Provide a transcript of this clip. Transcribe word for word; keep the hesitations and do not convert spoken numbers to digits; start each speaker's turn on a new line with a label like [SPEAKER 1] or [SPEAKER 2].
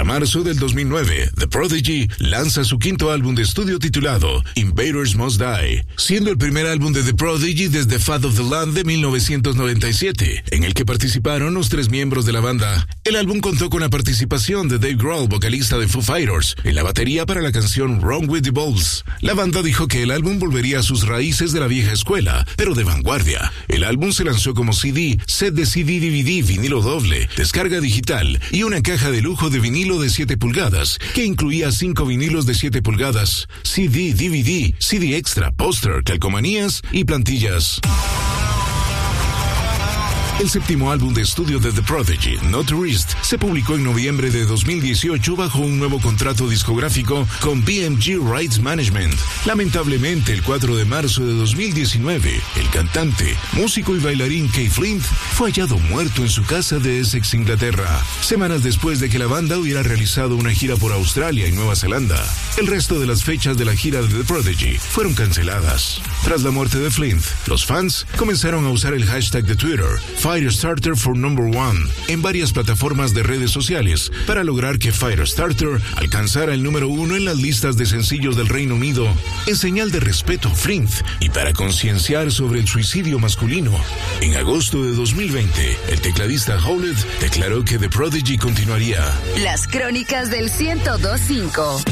[SPEAKER 1] marzo del dos mil nueve, The Prodigy lanza su quinto álbum de estudio titulado Invaders Must Die, siendo el primer álbum de The Prodigy desde Fat of the Land de mil novecientos noventa y siete, en el que participaron los tres miembros de la banda. El álbum contó con la participación de Dave Grohl, vocalista de Foo Fighters, en la batería para la canción Wrong with the Balls. La banda dijo que el álbum volvería a sus raíces de la vieja escuela, pero de vanguardia. El álbum se lanzó como C D, set de C D D V D, vinilo doble, descarga digital y una caja de lujo de vinilo de siete pulgadas, que incluía cinco vinilos de siete pulgadas, C D, D V D, C D extra, póster, calcomanías y plantillas. El séptimo álbum de estudio de The Prodigy, No Tourist, se publicó en noviembre de dos mil dieciocho bajo un nuevo contrato discográfico con B M G Rights Management. Lamentablemente, el cuatro de marzo de dos mil diecinueve, el cantante, músico y bailarín Keith Flint fue hallado muerto en su casa de Essex, Inglaterra, semanas después de que la banda hubiera realizado una gira por Australia y Nueva Zelanda. El resto de las fechas de la gira de The Prodigy fueron canceladas. Tras la muerte de Flint, los fans comenzaron a usar el hashtag de Twitter, Firestarter for Number One, en varias plataformas de redes sociales para lograr que Firestarter alcanzara el número uno en las listas de sencillos del Reino Unido, en señal de respeto a Flint y para concienciar sobre el suicidio masculino. En agosto de dos mil veinte, el tecladista Howlett declaró que The Prodigy continuaría.
[SPEAKER 2] Las crónicas del ciento dos punto cinco.